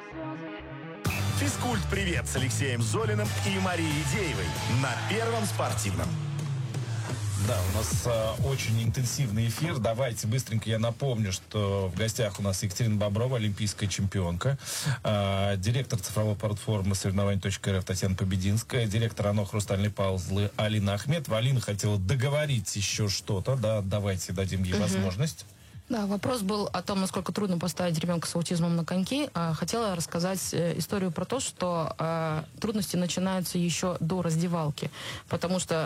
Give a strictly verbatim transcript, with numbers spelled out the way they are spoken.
Физкульт-привет с Алексеем Золиным и Марией Деевой на Первом спортивном. Да, у нас а, очень интенсивный эфир. Давайте быстренько я напомню, что в гостях у нас Екатерина Боброва, олимпийская чемпионка, а, директор цифровой платформы соревнований точка эр эф Татьяна Побединская, директор АНО «Хрустальные пазлы» Алина Ахметова. Алина хотела договорить еще что-то, да, давайте дадим ей угу. возможность. Да, вопрос был о том, насколько трудно поставить ребенка с аутизмом на коньки. Хотела рассказать историю про то, что трудности начинаются еще до раздевалки, потому что